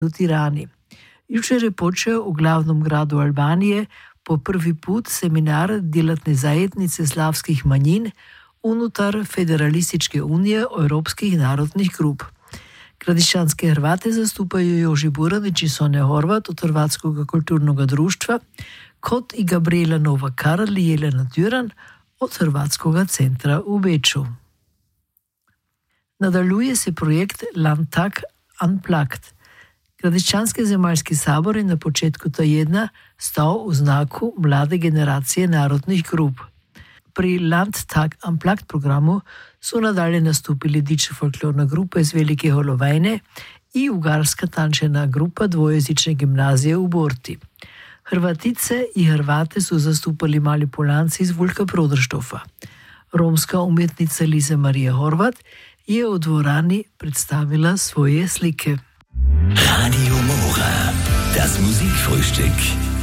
u Tirani. Jučer je počeo u glavnom gradu Albanije po prvi put seminar djelatne zajednice slavskih manjin unutar Federalističke unije europskih narodnih grup. Gradišćanske Hrvate zastupaju Joži Buranić i Sonja Horvat od Hrvatskog kulturnog društva, kot i Gabriela Nova-Karl i Jelena Duran od Hrvatskog centra u Beču. Nadaljuje se projekt Landtag Unplugged. Gradišćanski zemaljski sabor je na početku tjedna stao u znaku mlade generacije narodnih grup. Pri Landtag Unplugged programu su nadalje nastupili diče folklorna grupa iz Velike Holovajne i ugarska tančena grupa dvojezične gimnazije u Borti. Hrvatice i Hrvate su zastupali mali Polanci iz Vuljka Prodrštofa. Romska umjetnica Liza Marija Horvat je u dvorani predstavila svoje slike. Radio Mora, das Musikfrühstück.